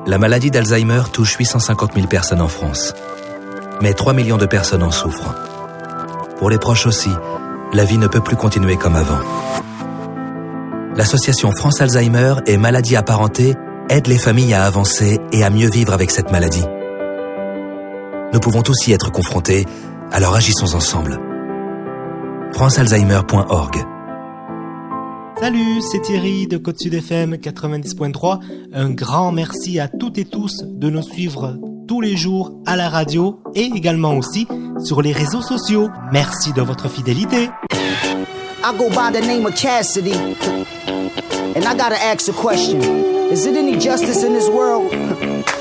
La maladie d'Alzheimer touche 850 000 personnes en France. Mais 3 millions de personnes en souffrent. Pour les proches aussi, la vie ne peut plus continuer comme avant. L'association France Alzheimer et maladies apparentées aide les familles à avancer et à mieux vivre avec cette maladie. Nous pouvons tous y être confrontés, alors agissons ensemble. francealzheimer.org. Salut, c'est Thierry de Côte Sud FM 90.3. Un grand merci à toutes et tous de nous suivre tous les jours à la radio et également aussi sur les réseaux sociaux. Merci de votre fidélité. I go by the name of Cassidy, and I gotta ask a question. Is it any justice in this world?